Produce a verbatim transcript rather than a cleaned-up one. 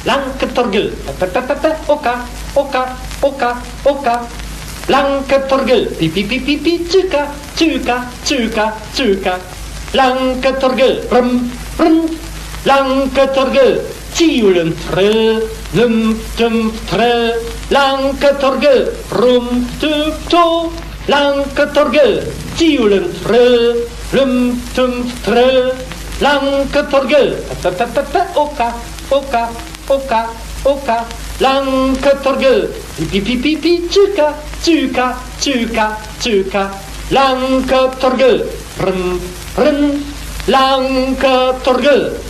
Lanketorgel, oka, oka, oka, oka. Lanketorgel, pipi pipi pipi, tjuka, tjuka, tjuka, tjuka. Lanketorgel, rum, rum. Lanketorgel, tjulen trö, lum tum trö. Lanketorgel, rum tum to. Lanketorgel, tjulen trö, lum tum trö. Lanketorgel, oka, oka, oka, oka. Lanketorgel, pipi pipi pipi, tjuka, tjuka, tjuka, tjuka. Lanketorgel, rum, rum. Lanketorgel.